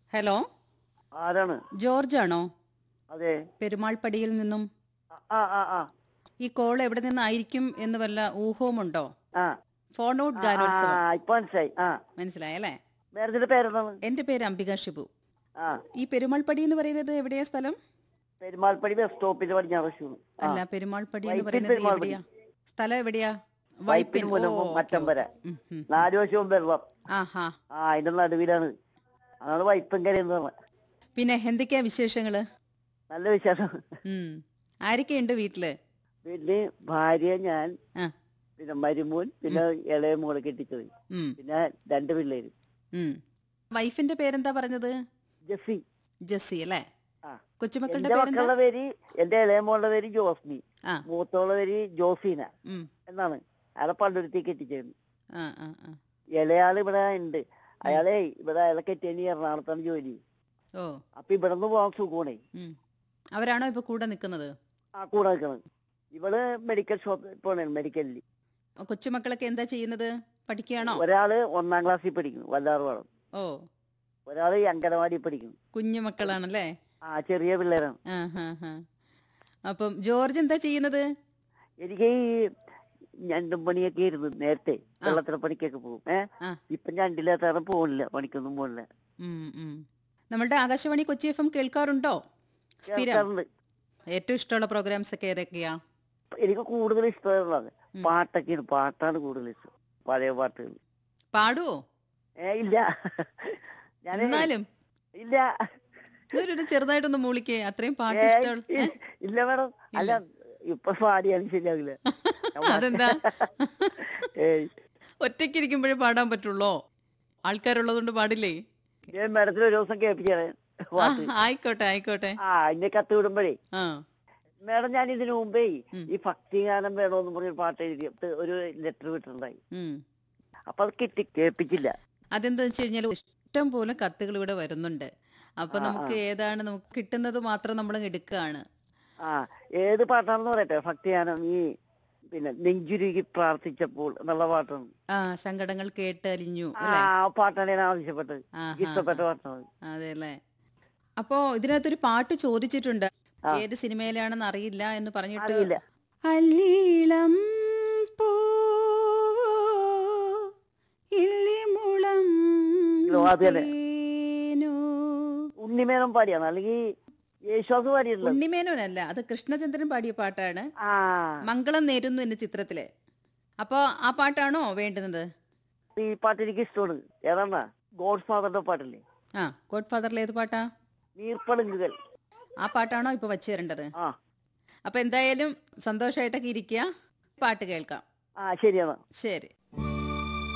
Hello, ആരാണ്? George ആണോ? അതെ. പെരുമാൾപ്പടിയിൽ നിന്നും. ആ ആ ആ ഈ കോൾ എവിടെ നിന്നായിരിക്കും എന്ന് വല്ല ഊഹവുമുണ്ടോ? ആ ഫോൺ ഔട്ട് ആ ആ ഗാനോത്സവം. ഇപ്പൊ മനസ്സിലായി. മനസ്സിലായല്ലേ? മേഡത്തിന്റെ പേരെന്താണ്? എന്റെ പേര് അംബിക ഷിബു. ആ ഈ പെരുമാൾപ്പടി എന്ന് പറയുന്നത് എവിടെയാ സ്ഥലം? പെരുമാൾപ്പടി ബസ് സ്റ്റോപ്പിൽ പടിഞ്ഞാറ് വശം. ആ അല്ല, പെരുമാൾപ്പടി എന്ന് വൈപ്പിൻ പറയുന്നത് പെരുമാൾപ്പടി. എവിടെയാ? സ്ഥലം എവിടെയാ? വൈപ്പിൻ വൈപ്പിൻ. ഓ, മുനമ്പം ഓക്കെ മറ്റമ്പര. ഓക്കെ. നാല് വശവും വെള്ളം. ആഹാ. അതിന്റെ നടുവിലാണ്. അതാണ് വൈപ്പിൻകര എന്ന് പറഞ്ഞത്. പിന്നെ എന്തൊക്കെയാ വിശേഷങ്ങള്? നല്ല വിശേഷം. ഉം. ആരൊക്കെയുണ്ട് വീട്ടില്? പിന്നെ ഭാര്യ, ഞാൻ, ആ. പിന്നെ മരുമോൻ, പിന്നെ ഇളയ മോളെ കെട്ടിച്ചത്, ഉം. പിന്നെ രണ്ട് പിള്ളേര്. ഉം. വൈഫിന്റെ പേരെന്താ പറഞ്ഞത്? ജെസ്സി. ജെസ്സി അല്ലേ? ആ കൊച്ചുമക്കളുടെ എന്റെ പേരെന്താ? മക്കളുടെ പേര്, എന്റെ ഇളയ മോളുടെ പേര് ജോസ്മി, ആ. മൂത്തോളുടെ പേര് ജോസീന ഉം. എന്നാണ്. അയാളെ പള്ളുരുത്തേക്ക് എത്തിച്ചേരുന്നു. ആ ആ ആ. ഇളയാള് ഇവിടെ ഉണ്ട്. അയാളെ ഇവിടെ അയാളെ കെട്ടിയനി എറണാകുളത്താണ് ജോലി. ഓ. അപ്പൊ ഇവിടെ നിന്ന് പോകാൻ സുഖമാണേ. ഉം. അവരാണോ ഇപ്പൊ കൂടെ നിൽക്കുന്നത്? ആ കൂടെ നിൽക്കണം. ഇവള് മെഡിക്കൽ ഷോപ്പ് പോണേ, മെഡിക്കലിൽ. കൊച്ചുമക്കളൊക്കെ എന്താ ചെയ്യുന്നത്? പഠിക്കുകയാണോ? ഒരാള് 1-ാം ക്ലാസ്സിൽ പഠിക്കുന്നു, വല്ലാറുപാടം. ഓ, ഒരാള് അങ്കനവാടി പഠിക്കുന്നു. കുഞ്ഞു മക്കളാണല്ലേ? ആ ചെറിയ പിള്ളേരാണ്. ആ ഹാ ഹാ. അപ്പം ജോർജ് എന്താ ചെയ്യുന്നത്? എനിക്ക് ഈ ഞണ്ടും പണിയൊക്കെ ആയിരുന്നു നേരത്തെ. വെള്ളത്തില പണിക്കൊക്കെ പോകും. ആ. ഇപ്പൊ ഞണ്ടില്ലാത്ത പോണില്ല, പണിക്കൊന്നും പോണില്ല. നമ്മളുടെ ആകാശവാണി കൊച്ചി എഫ് എം കേൾക്കാറുണ്ടോ? സ്ഥിരം. കേൾക്കാറുണ്ട്. ഏറ്റവും ഇഷ്ടമുള്ള പ്രോഗ്രാംസ് ഒക്കെ ഏതൊക്കെയാ? എനിക്ക് കൂടുതൽ ഇഷ്ടമുള്ളത് പാട്ടൊക്കെയാണ്. പാട്ടാണ് കൂടുതൽ ഇഷ്ടം, പഴയ പാട്ടുകൾ. പാടുവോ? ഇല്ല. ഞാൻ എന്നാലും ഇല്ല. ഒരു ചെറുതായിട്ടൊന്ന് മൂളിക്കേ, അത്രയും പാട്ട് ഇഷ്ടമുള്ള. ഇല്ല മേഡം. അല്ല, ഇപ്പൊ പാടിയാലും ശരിയാകില്ല. അതെന്താ? ഏയ് ഒറ്റയ്ക്കിരിക്കുമ്പോഴേ പാടാൻ പറ്റുള്ളോ? ആൾക്കാരുള്ളതുകൊണ്ട് പാടില്ലേ? ഞാൻ മേഡത്തിന് ഒരു ദിവസം കേൾപ്പിച്ചേ പാട്ട്. ആയിക്കോട്ടെ ആയിക്കോട്ടെ. എന്നെ കത്ത് വിടുമ്പോഴേ ആ. മേഡം, ഞാൻ ഇതിനു മുമ്പേ ഈ ഭക്തിഗാനം വേണോന്ന് പറഞ്ഞ പാട്ട് എഴുതിയിട്ട് ഒരു ലെറ്റർ വിട്ടിട്ടുണ്ടായി. അപ്പൊ അത് കിട്ടി, കേൾപ്പിച്ചില്ല. അതെന്താ വെച്ച് കഴിഞ്ഞാൽ ഇഷ്ടം പോലെ കത്തുകൾ ഇവിടെ വരുന്നുണ്ട്. അപ്പൊ നമുക്ക് ഏതാണ് നമുക്ക് കിട്ടുന്നത് മാത്രം നമ്മൾ എടുക്കുകയാണ്. ഏത് പാട്ടാണെന്ന് പറയട്ടെ? ഭക്തിഗാനം, ഈ പിന്നെ നെഞ്ചുരുകി പ്രാർത്ഥിച്ചപ്പോൾ എന്നുള്ള പാട്ടാണ്. സങ്കടങ്ങൾ കേട്ടലിഞ്ഞു. ആ പാട്ടാണ് ഞാൻ ആവശ്യപ്പെട്ടത്. ഇഷ്ടപ്പെട്ട പാട്ടാണ്. അതെ അല്ലേ? അപ്പോ ഇതിനകത്തൊരു പാട്ട് ചോദിച്ചിട്ടുണ്ട്. ഏത് സിനിമയിലാണെന്ന് അറിയില്ല എന്ന് പറഞ്ഞിട്ട്. അല്ലീളം ഉണ്ണിമേനോൻ പാടിയാണ്, അല്ലെങ്കിൽ യേശുദാസ് പാടിയിട്ടുണ്ട്. ഉണ്ണിമേനോനല്ല, അത് കൃഷ്ണചന്ദ്രൻ പാടിയ പാട്ടാണ്. മംഗളം നേരുന്നു എന്ന ചിത്രത്തില്. അപ്പൊ ആ പാട്ടാണോ വേണ്ടുന്നത്? ഈ പാട്ട് എനിക്ക് ഇഷ്ടമാണ്. ഏതാണ്ടാ ഗോഡ് ഫാദറിന്റെ പാട്ടില്ലേ? ഗോഡ് ഫാദറിൽ ഏത് പാട്ടാ? നീർപ്പളുങ്കുകൾ. ആ പാട്ടാണോ ഇപ്പൊ വച്ചു തരേണ്ടത്? അപ്പൊ എന്തായാലും സന്തോഷമായിട്ടൊക്കെ ഇരിക്കുക, പാട്ട് കേൾക്കാം. ശരിയാണ്. ശരി.